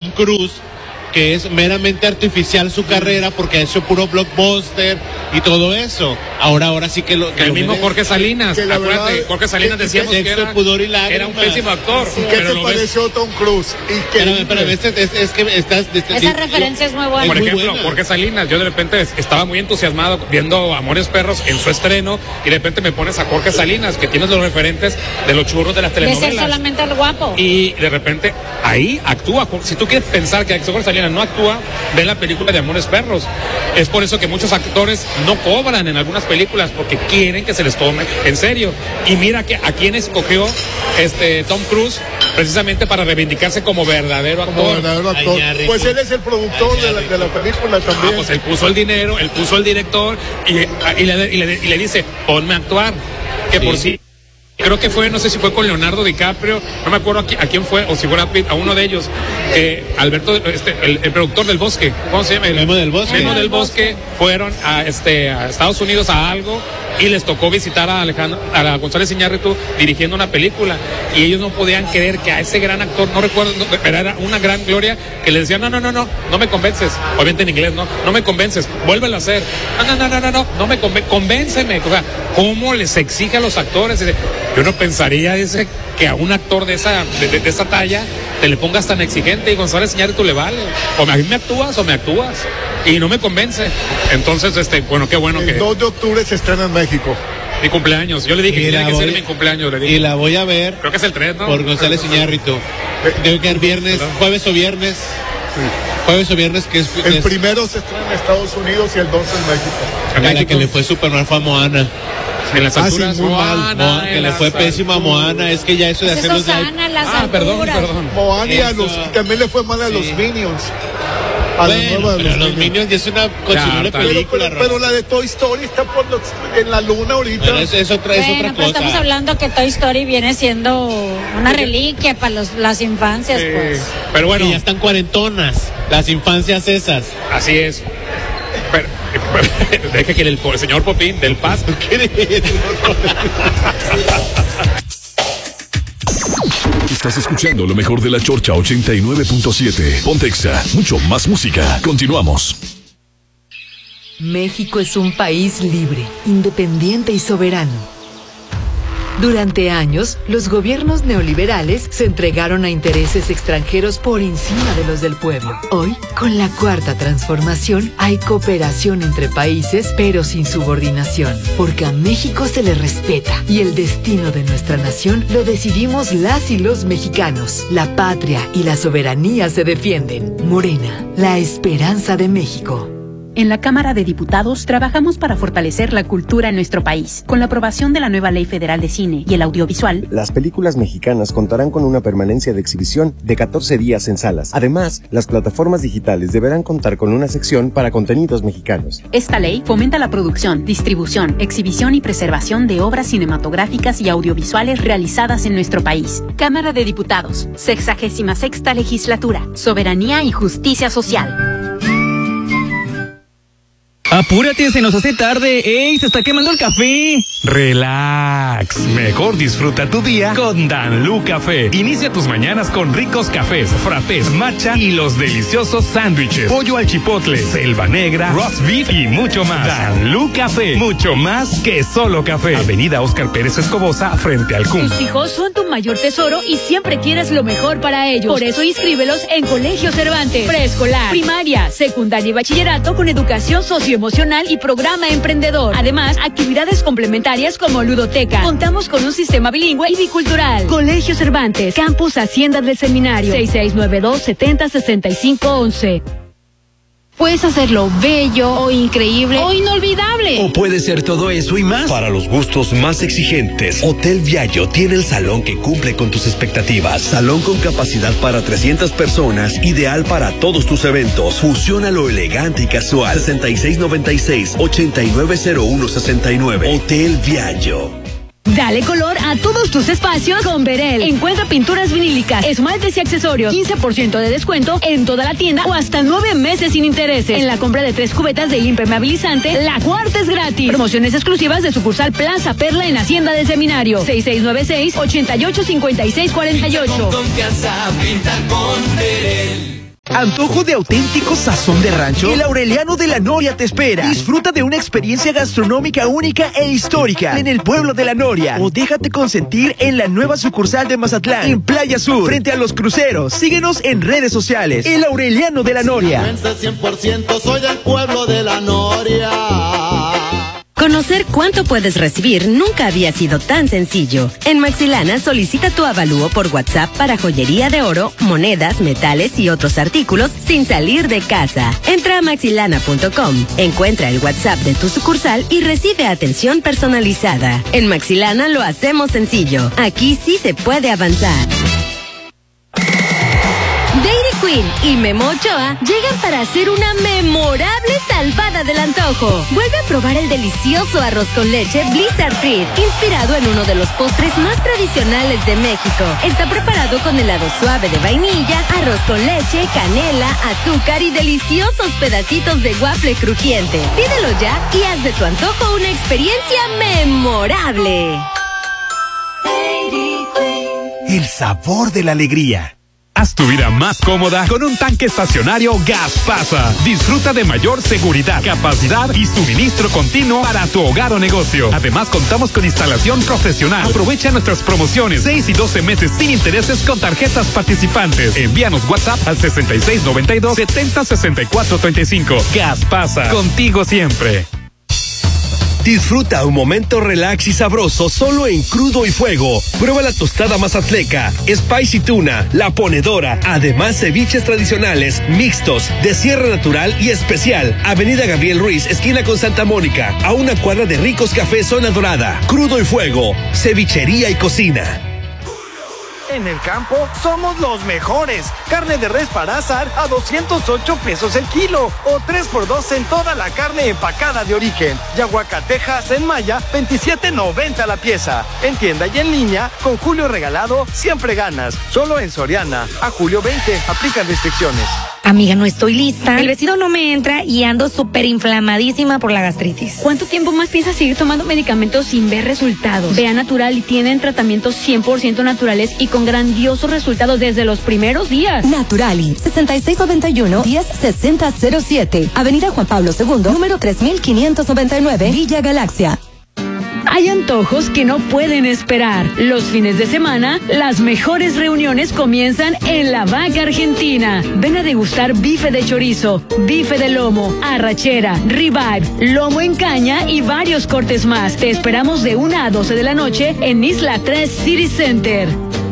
Cruise, que es meramente artificial su carrera porque ha hecho puro blockbuster y todo eso. Ahora sí que lo que el mismo Jorge Salinas, acuérdate, Jorge Salinas decíamos que era un pésimo actor. ¿Y qué te pareció Tom Cruise? Espérame, es que estás... Esa referencia es muy buena. Por ejemplo, Jorge Salinas, yo de repente estaba muy entusiasmado viendo Amores Perros en su estreno y de repente me pones a Jorge Salinas, que tienes los referentes de los churros de las telenovelas. De ser solamente el guapo. Y de repente ahí actúa. Si tú quieres pensar que Jorge Salinas no actúa, ve la película de Amores Perros. Es por eso que muchos actores no cobran en algunas películas porque quieren que se les tome en serio. Y mira que a quién escogió Tom Cruise precisamente para reivindicarse como verdadero actor. Pues él es el productor de la película también. Pues él puso el dinero, él puso el director y le dice, ponme a actuar. Que por sí. Creo que fue, no sé si fue con Leonardo DiCaprio, no me acuerdo a quién fue, o si fue a uno de ellos, Alberto, el productor del Bosque, ¿cómo se llama? Memo del Bosque. Memo del Bosque fueron a Estados Unidos a algo y les tocó visitar a González Iñárritu dirigiendo una película y ellos no podían creer que a ese gran actor, no recuerdo, pero era una gran gloria, que le decían, no me convences, obviamente en inglés, no me convences, vuélvelo a hacer, no me convénceme, o sea, ¿cómo les exige a los actores? Yo no pensaría que a un actor de esa talla te le pongas tan exigente y González Iñárritu le vale. O a mí me actúas o me actúas. Y no me convence. Entonces, bueno, qué bueno que... El 2 de octubre se estrena en México. Mi cumpleaños. Yo le dije que tiene que ser mi cumpleaños. Y la voy a ver. Creo que es el 3, ¿no? Por González Iñárritu. Debe quedar viernes, jueves o viernes. Sí. Jueves o viernes que es... El primero se estrena en Estados Unidos y el 2 en México. La que le fue súper mal fue a Moana. En las alturas, muy mal. Que le fue pésimo a Moana. Es que ya eso de hacer los... perdón. Moana y también le fue mal a los Minions. Pero los Minions ya es una cochinera película. Pero la de Toy Story está en la luna ahorita. Pero es otra cosa. Estamos hablando que Toy Story viene siendo una reliquia para las infancias, pues. Pero bueno, ya están cuarentonas las infancias esas. Así es. Deje que el señor Popín del Paz. Estás escuchando lo mejor de la Chorcha 89.7. Pontexa, mucho más música. Continuamos. México es un país libre, independiente y soberano. Durante años, los gobiernos neoliberales se entregaron a intereses extranjeros por encima de los del pueblo. Hoy, con la Cuarta Transformación, hay cooperación entre países, pero sin subordinación, porque a México se le respeta y el destino de nuestra nación lo decidimos las y los mexicanos. La patria y la soberanía se defienden. Morena, la esperanza de México. En la Cámara de Diputados trabajamos para fortalecer la cultura en nuestro país. Con la aprobación de la nueva Ley Federal de Cine y el Audiovisual, las películas mexicanas contarán con una permanencia de exhibición de 14 días en salas. Además, las plataformas digitales deberán contar con una sección para contenidos mexicanos. Esta ley fomenta la producción, distribución, exhibición y preservación de obras cinematográficas y audiovisuales realizadas en nuestro país. Cámara de Diputados, 66ª Legislatura, Soberanía y Justicia Social. ¡Apúrate, se nos hace tarde! ¡Ey, se está quemando el café! Relax, mejor disfruta tu día con Danlú Café. Inicia tus mañanas con ricos cafés, frappés, matcha y los deliciosos sándwiches, pollo al chipotle, selva negra, roast beef y mucho más. Danlú Café, mucho más que solo café. Avenida Óscar Pérez Escobosa, frente al CUM. Tus hijos son tu mayor tesoro y siempre quieres lo mejor para ellos. Por eso inscríbelos en Colegio Cervantes, preescolar, primaria, secundaria y bachillerato con educación socioemocional y programa emprendedor. Además, actividades complementarias como ludoteca. Contamos con un sistema bilingüe y bicultural. Colegio Cervantes, Campus Hacienda del Seminario, 6692-706511. Puedes hacerlo bello o increíble o inolvidable. O puede ser todo eso y más. Para los gustos más exigentes, Hotel Viallo tiene el salón que cumple con tus expectativas. Salón con capacidad para 300 personas, ideal para todos tus eventos. Fusiona lo elegante y casual. 6696-890169. Hotel Viallo. Dale color a todos tus espacios con Berel. Encuentra pinturas vinílicas, esmaltes y accesorios, 15% de descuento en toda la tienda o hasta 9 meses sin intereses. En la compra de 3 cubetas de impermeabilizante, la cuarta es gratis. Promociones exclusivas de sucursal Plaza Perla en Hacienda del Seminario. 6696-885648. Con confianza pinta con Berel. ¿Antojo de auténtico sazón de rancho? El Aureliano de la Noria te espera. Disfruta de una experiencia gastronómica única e histórica en el pueblo de la Noria. O déjate consentir en la nueva sucursal de Mazatlán, en Playa Sur, frente a los cruceros. Síguenos en redes sociales. El Aureliano de la Noria. 100% soy del pueblo de la Noria. Conocer cuánto puedes recibir nunca había sido tan sencillo. En Maxilana solicita tu avalúo por WhatsApp para joyería de oro, monedas, metales y otros artículos sin salir de casa. Entra a maxilana.com, encuentra el WhatsApp de tu sucursal y recibe atención personalizada. En Maxilana lo hacemos sencillo. Aquí sí se puede avanzar. Dairy Queen y Memo Ochoa llegan para hacer una memorable salvada del antojo. Vuelve a probar el delicioso arroz con leche Blizzard Treat, inspirado en uno de los postres más tradicionales de México. Está preparado con helado suave de vainilla, arroz con leche, canela, azúcar y deliciosos pedacitos de waffle crujiente. Pídelo ya y haz de tu antojo una experiencia memorable. Dairy Queen. El sabor de la alegría. Haz tu vida más cómoda con un tanque estacionario Gaspasa. Disfruta de mayor seguridad, capacidad y suministro continuo para tu hogar o negocio. Además, contamos con instalación profesional. Aprovecha nuestras promociones 6 y 12 meses sin intereses con tarjetas participantes. Envíanos WhatsApp al 6692-706435. Gaspasa, contigo siempre. Disfruta un momento relax y sabroso solo en Crudo y Fuego. Prueba la tostada mazatleca, spicy tuna, la ponedora, además ceviches tradicionales, mixtos, de sierra natural y especial. Avenida Gabriel Ruiz, esquina con Santa Mónica, a una cuadra de Ricos Café Zona Dorada. Crudo y Fuego, cevichería y cocina. En el campo somos los mejores. Carne de res para asar a 208 pesos el kilo o 3x2 en toda la carne empacada de origen. Y aguacatejas en Maya, 27.90 la pieza. En tienda y en línea, con Julio regalado, siempre ganas. Solo en Soriana. A julio 20, aplican restricciones. Amiga, no estoy lista. El vestido no me entra y ando súper inflamadísima por la gastritis. ¿Cuánto tiempo más piensas seguir tomando medicamentos sin ver resultados? Vea Natural y tienen tratamientos 100% naturales y con grandiosos resultados desde los primeros días. Naturali, 6691-106007. Avenida Juan Pablo II, número 3599, Villa Galaxia. Hay antojos que no pueden esperar. Los fines de semana, las mejores reuniones comienzan en La Vaca Argentina. Ven a degustar bife de chorizo, bife de lomo, arrachera, ribeye, lomo en caña y varios cortes más. Te esperamos de 1 a 12 de la noche en Isla 3 City Center.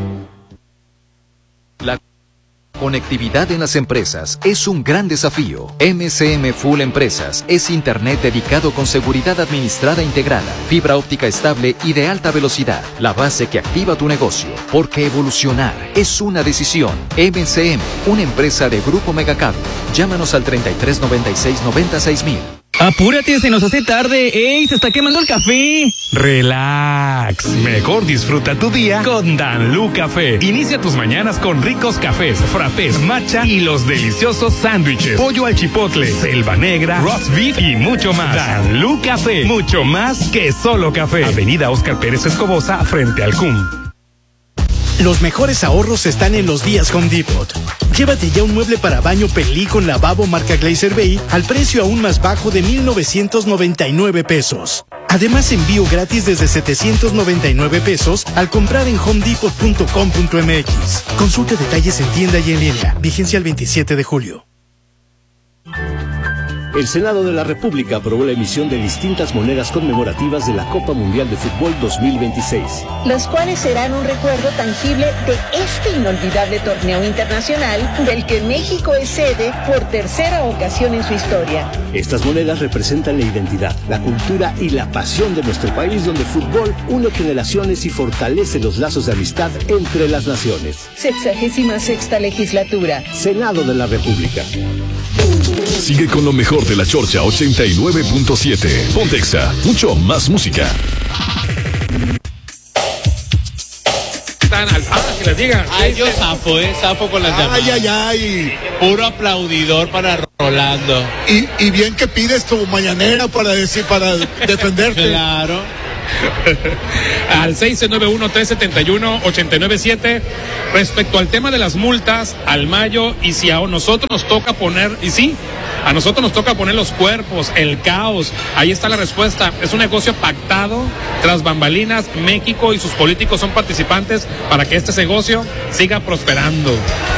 La conectividad en las empresas es un gran desafío. MCM Full Empresas es internet dedicado con seguridad administrada integrada, fibra óptica estable y de alta velocidad, la base que activa tu negocio, porque evolucionar es una decisión. MCM, una empresa de Grupo Megacable. Llámanos al 3396-96000. Apúrate, se nos hace tarde. ¡Ey, se está quemando el café! Relax. Mejor disfruta tu día con Danlú Café. Inicia tus mañanas con ricos cafés, frappés, matcha y los deliciosos sándwiches. Pollo al chipotle, selva negra, roast beef y mucho más. Danlú Café. Mucho más que solo café. Avenida Óscar Pérez Escobosa, frente al CUM. Los mejores ahorros están en los días Home Depot. Llévate ya un mueble para baño Pelí con lavabo marca Glazer Bay al precio aún más bajo de 1,999 pesos. Además, envío gratis desde 799 pesos al comprar en homedepot.com.mx. Consulta detalles en tienda y en línea. Vigencia el 27 de julio. El Senado de la República aprobó la emisión de distintas monedas conmemorativas de la Copa Mundial de Fútbol 2026. Los cuales serán un recuerdo tangible de este inolvidable torneo internacional del que México es sede por tercera ocasión en su historia. Estas monedas representan la identidad, la cultura y la pasión de nuestro país, donde el fútbol une generaciones y fortalece los lazos de amistad entre las naciones. 66ª legislatura. Senado de la República. Sigue con lo mejor de la Chorcha 89.7. Pontexa, mucho más música. Están al que les digan. Ay, yo zafo con las llamadas. Ay. Puro aplaudidor para Rolando. Y bien que pides tu mañanera para defenderte. Claro. Al 691-371-897. Respecto al tema de las multas, al mayo, y si a nosotros nos toca poner, y sí, a nosotros nos toca poner los cuerpos, el caos. Ahí está la respuesta. Es un negocio pactado tras bambalinas. México y sus políticos son participantes para que este negocio siga prosperando.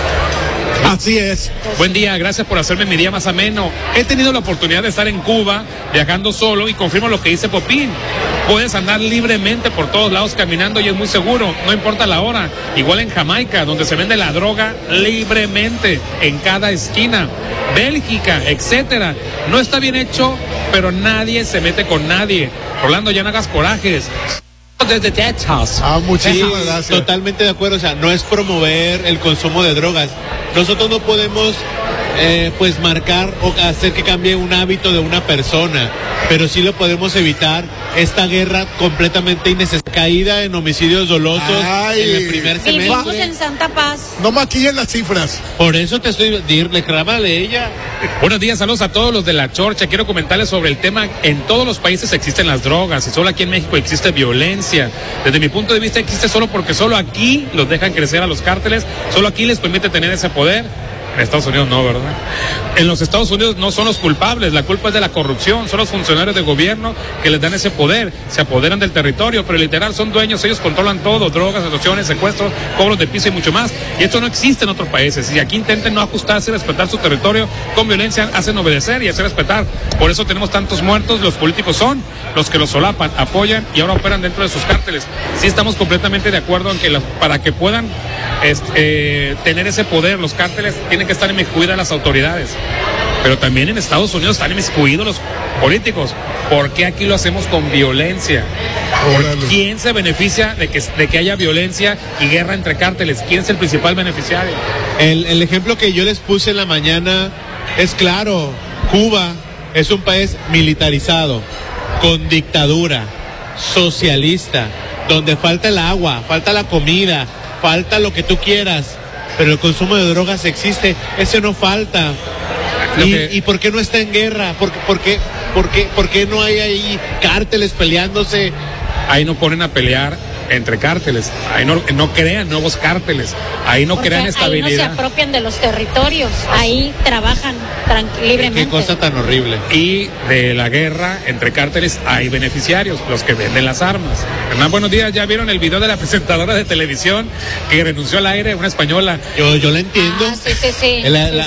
Así es. Buen día, gracias por hacerme mi día más ameno. He tenido la oportunidad de estar en Cuba, viajando solo, y confirmo lo que dice Popín. Puedes andar libremente por todos lados caminando y es muy seguro, no importa la hora. Igual en Jamaica, donde se vende la droga libremente, en cada esquina. Bélgica, etcétera. No está bien hecho, pero nadie se mete con nadie. Rolando, ya no hagas corajes. Desde Texas. Muchísimas gracias. Totalmente de acuerdo, o sea, no es promover el consumo de drogas. Nosotros no podemos pues marcar o hacer que cambie un hábito de una persona, pero sí lo podemos evitar. Esta guerra completamente innecesaria, caída en homicidios dolosos en el primer semestre. Vivimos en Santa Paz. No maquillen las cifras. Por eso te estoy reclámale ella. Buenos días, saludos a todos los de la Chorcha. Quiero comentarles sobre el tema. En todos los países existen las drogas y solo aquí en México existe violencia. Desde mi punto de vista existe solo porque solo aquí los dejan crecer a los cárteles, solo aquí les permite tener ese poder. En Estados Unidos no, ¿verdad? En los Estados Unidos no son los culpables, la culpa es de la corrupción, son los funcionarios de gobierno que les dan ese poder, se apoderan del territorio, pero literal son dueños, ellos controlan todo, drogas, extorsiones, secuestros, cobros de piso y mucho más, y esto no existe en otros países, y aquí intenten no ajustarse y respetar su territorio con violencia, hacen obedecer y hacer respetar, por eso tenemos tantos muertos, los políticos son los que los solapan, apoyan y ahora operan dentro de sus cárteles. Sí estamos completamente de acuerdo en que para que puedan tener ese poder, los cárteles tienen que estar inmiscuidas las autoridades, pero también en Estados Unidos están inmiscuidos los políticos. ¿Por qué aquí lo hacemos con violencia? ¿Quién se beneficia de que haya violencia y guerra entre cárteles? ¿Quién es el principal beneficiario? El ejemplo que yo les puse en la mañana es claro. Cuba es un país militarizado, con dictadura, socialista, donde falta el agua, falta la comida, falta lo que tú quieras, pero el consumo de drogas existe, ese no falta. ¿Y por qué no está en guerra? ¿Por qué no hay ahí cárteles peleándose? Ahí no ponen a pelear entre cárteles, ahí no crean nuevos cárteles, ahí no crean estabilidad. Ahí no se apropian de los territorios, ahí trabajan libremente. Qué cosa tan horrible. Y de la guerra entre cárteles hay beneficiarios, los que venden las armas. Hernán, buenos días, ¿ya vieron el video de la presentadora de televisión que renunció al aire, una española? Yo la entiendo. Sí.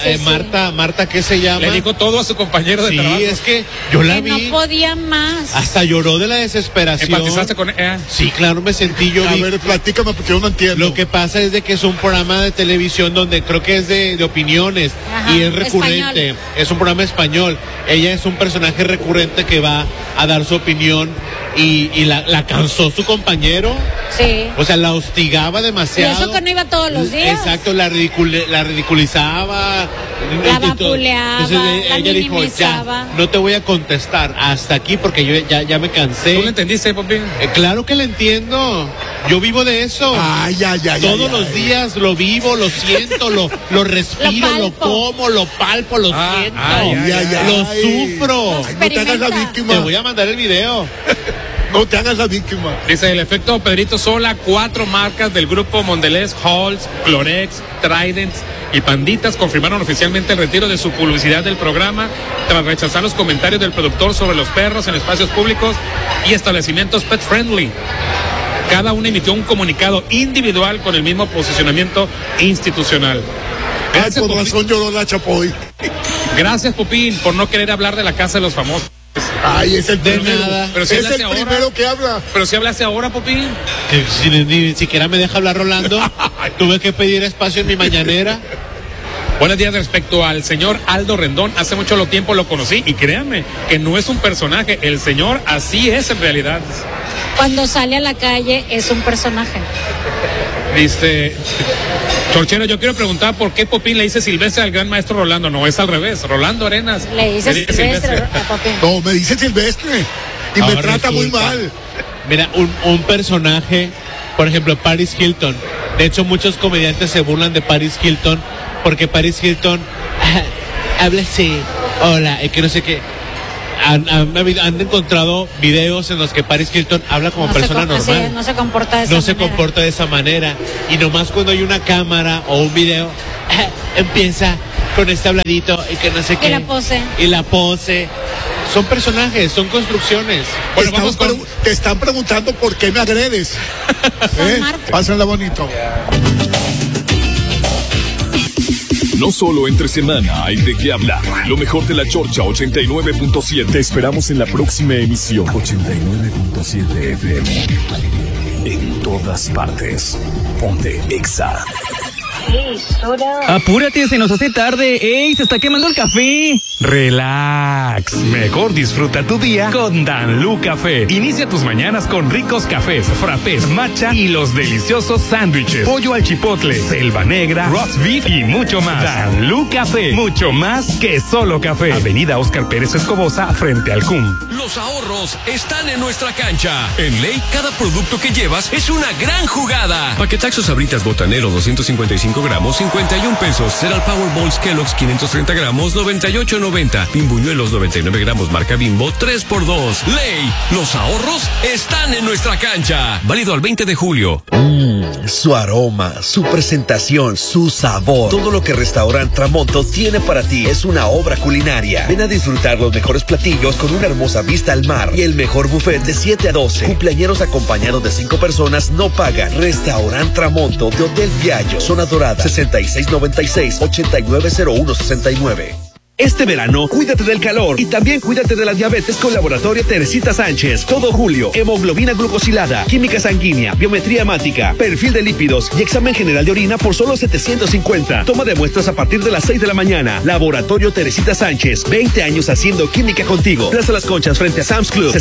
Marta, ¿qué se llama? Le dijo todo a su compañero de trabajo. Sí, es que yo la vi. No podía más. Hasta lloró de la desesperación. ¿Empatizaste con ella? Sí, claro, me sentí yo. A ver, platícame porque yo no entiendo. Lo que pasa es de que es un programa de televisión donde creo que es de opiniones. Ajá, y es recurrente. Español. Es un programa español. Ella es un personaje recurrente que va a dar su opinión y la cansó su compañero. Sí. O sea, la hostigaba demasiado. Y eso que no iba todos los días. Exacto, la ridiculizaba. La vapuleaba, entonces ella dijo, ya, no te voy a contestar hasta aquí porque yo ya me cansé. ¿Tú le entendiste, Popín? Claro que le entiendo. Yo vivo de eso. Todos los días lo vivo, lo siento, lo respiro, lo como, lo palpo, lo siento. Lo sufro. No te hagas la víctima. Te voy a mandar el video. No te hagas la víctima. Dice el efecto Pedrito Sola, 4 marcas del grupo Mondelez, Halls, Clorex, Trident y Panditas confirmaron oficialmente el retiro de su publicidad del programa tras rechazar los comentarios del productor sobre los perros en espacios públicos y establecimientos pet friendly. Cada uno emitió un comunicado individual con el mismo posicionamiento institucional. Gracias, por razón lloró la Chapoy. Gracias, Popín, por no querer hablar de la casa de los famosos. Ay, es el primero. Nada. Pero si es el primero que habla. Pero si hablaste ahora, Popín. Que ni siquiera me deja hablar Rolando. Tuve que pedir espacio en mi mañanera. Buenos días. Respecto al señor Aldo Rendón, hace mucho tiempo lo conocí y créanme que no es un personaje, el señor así es en realidad. Cuando sale a la calle es un personaje. Dice Chorchero, yo quiero preguntar por qué Popín le dice Silvestre al gran maestro Rolando. No, es al revés, Rolando Arenas le dice Silvestre a Popín. No, me dice Silvestre y ahora me trata muy mal. Mira, un personaje, por ejemplo, Paris Hilton. De hecho, muchos comediantes se burlan de Paris Hilton porque Paris Hilton habla así, hola, que no sé qué. han encontrado videos en los que Paris Hilton habla como persona normal. No se comporta de esa manera. Comporta de esa manera. Y nomás cuando hay una cámara o un video, empieza con este habladito y que no sé qué. Y la pose. Son personajes, son construcciones. Bueno, te están preguntando por qué me agredes. Pásenla bonito. No solo entre semana hay de qué hablar. Lo mejor de la Chorcha 89.7. Te esperamos en la próxima emisión. 89.7 FM. En todas partes. Ponte Exa. Apúrate, se nos hace tarde. ¡Ey, se está quemando el café! Relax. Mejor disfruta tu día con Danlú Café. Inicia tus mañanas con ricos cafés, frappés, matcha y los deliciosos sándwiches. Pollo al chipotle, selva negra, roast beef y mucho más. Danlú Café. Mucho más que solo café. Avenida Óscar Pérez Escobosa, frente al CUM. Los ahorros están en nuestra cancha. En Ley, cada producto que llevas es una gran jugada. Paquetaxo Sabritas Botanero 255 gramos, 51 pesos. Cereal Powerballs Kellogg's 530 gramos, 98.90. Pimbuñuelos 99 gramos marca Bimbo, 3x2. Ley, los ahorros están en nuestra cancha. Válido al 20 de julio. Su aroma, su presentación, su sabor. Todo lo que Restaurant Tramonto tiene para ti es una obra culinaria. Ven a disfrutar los mejores platillos con una hermosa vista al mar y el mejor buffet de 7 a 12. Cumpleañeros acompañados de 5 personas no pagan. Restaurant Tramonto de Hotel Viallo, Zona Dorada, 6696-890169. Este verano, cuídate del calor y también cuídate de la diabetes con Laboratorio Teresita Sánchez. Todo julio, hemoglobina glucosilada, química sanguínea, biometría hemática, perfil de lípidos y examen general de orina por solo 750. Toma de muestras a partir de las 6 de la mañana. Laboratorio Teresita Sánchez, 20 años haciendo química contigo. Plaza Las Conchas frente a Sam's Club,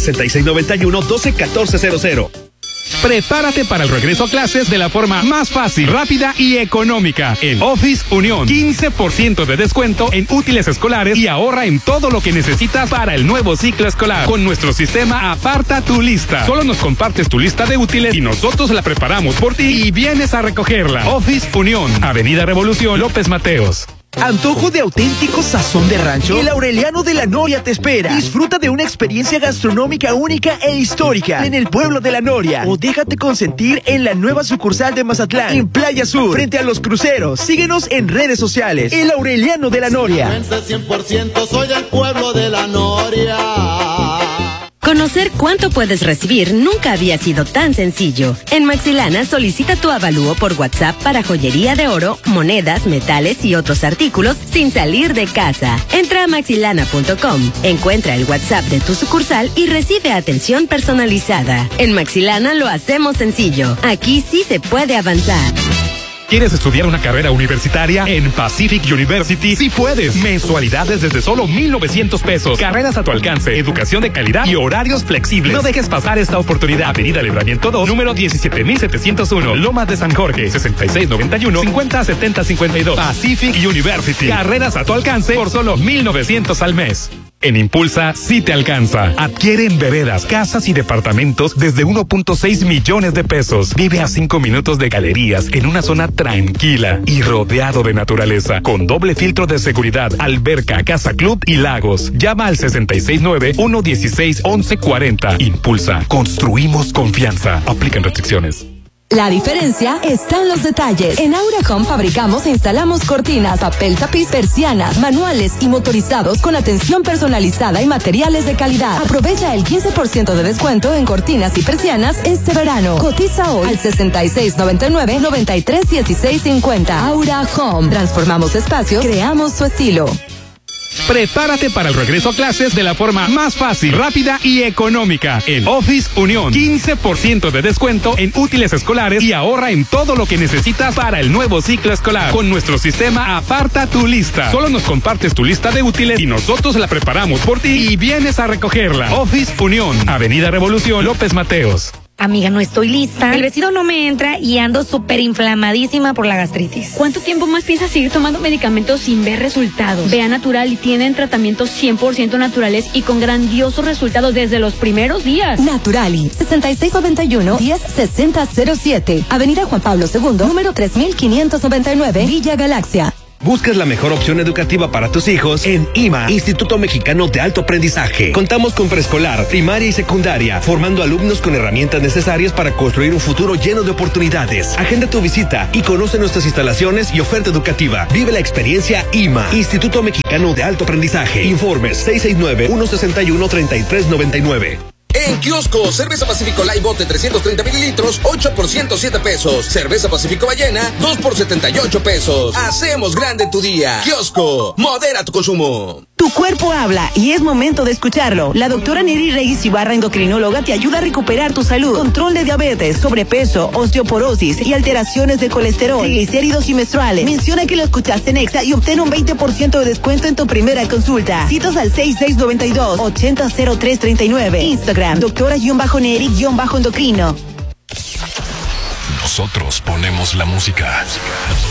6691-121400. Prepárate para el regreso a clases de la forma más fácil, rápida y económica. En Office Unión, 15% de descuento en útiles escolares y ahorra en todo lo que necesitas para el nuevo ciclo escolar. Con nuestro sistema Aparta tu Lista. Solo nos compartes tu lista de útiles y nosotros la preparamos por ti y vienes a recogerla. Office Unión, Avenida Revolución, López Mateos. ¿Antojo de auténtico sazón de rancho? El Aureliano de la Noria te espera. Disfruta de una experiencia gastronómica única e histórica en el pueblo de la Noria. O déjate consentir en la nueva sucursal de Mazatlán, en Playa Sur, frente a los cruceros. Síguenos en redes sociales. El Aureliano de la Noria. 100% soy el pueblo de la Noria. Conocer cuánto puedes recibir nunca había sido tan sencillo. En Maxilana solicita tu avalúo por WhatsApp para joyería de oro, monedas, metales y otros artículos sin salir de casa. Entra a maxilana.com, encuentra el WhatsApp de tu sucursal y recibe atención personalizada. En Maxilana lo hacemos sencillo. Aquí sí se puede avanzar. ¿Quieres estudiar una carrera universitaria? En Pacific University sí puedes. Mensualidades desde solo 1,900 pesos. Carreras a tu alcance, educación de calidad y horarios flexibles. No dejes pasar esta oportunidad. Avenida Libramiento 2, número 17,701. Lomas de San Jorge, 6691-507052. Pacific University. Carreras a tu alcance por solo 1,900 al mes. En Impulsa sí te alcanza. Adquiere en veredas, casas y departamentos desde 1.6 millones de pesos. Vive a 5 minutos de galerías en una zona tranquila y rodeado de naturaleza, con doble filtro de seguridad, alberca, casa club y lagos. Llama al 669-116-1140. Impulsa. Construimos confianza. Aplican restricciones. La diferencia está en los detalles. En Aura Home fabricamos e instalamos cortinas, papel tapiz, persianas, manuales y motorizados con atención personalizada y materiales de calidad. Aprovecha el 15% de descuento en cortinas y persianas este verano. Cotiza hoy al 6699-931650. Aura Home. Transformamos espacios, creamos su estilo. Prepárate para el regreso a clases de la forma más fácil, rápida y económica. En Office Unión, 15% de descuento en útiles escolares y ahorra en todo lo que necesitas para el nuevo ciclo escolar. Con nuestro sistema Aparta tu Lista. Solo nos compartes tu lista de útiles y nosotros la preparamos por ti y vienes a recogerla. Office Unión, Avenida Revolución, López Mateos. Amiga, no estoy lista. El vestido no me entra y ando súper inflamadísima por la gastritis. ¿Cuánto tiempo más piensas seguir tomando medicamentos sin ver resultados? Vea Natural y tienen tratamientos 100% naturales y con grandiosos resultados desde los primeros días. Naturali, 6691-106007. Avenida Juan Pablo II, número 3599, Villa Galaxia. Buscas la mejor opción educativa para tus hijos en IMA, Instituto Mexicano de Alto Aprendizaje. Contamos con preescolar, primaria y secundaria, formando alumnos con herramientas necesarias para construir un futuro lleno de oportunidades. Agenda tu visita y conoce nuestras instalaciones y oferta educativa. Vive la experiencia IMA, Instituto Mexicano de Alto Aprendizaje. Informes 669-161-3399. En kiosco, cerveza Pacífico Light Bote 330 mililitros, 8 por 107 pesos. Cerveza Pacífico Ballena, 2 por 78 pesos. Hacemos grande tu día. Kiosco, modera tu consumo. Tu cuerpo habla y es momento de escucharlo. La doctora Neri Reyes Ibarra, endocrinóloga, te ayuda a recuperar tu salud. Control de diabetes, sobrepeso, osteoporosis y alteraciones de colesterol, triglicéridos y menstruales. Menciona que lo escuchaste en Exa y obtén un 20% de descuento en tu primera consulta. Citas al 6692-800339. Instagram, doctora-Neri-endocrino. Nosotros ponemos la música.